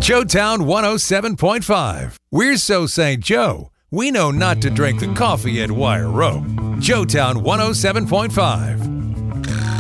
Joetown 107.5. We're so St. Joe, we know not to drink the coffee at Wire Rope. Joetown 107.5.